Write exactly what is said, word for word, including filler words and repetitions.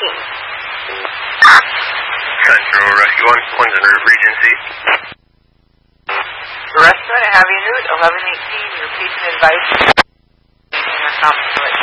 speaking. Central Rescue one, one's in Regency. The restaurant at Avenue, eleven eighteen, your patient advice. Intercom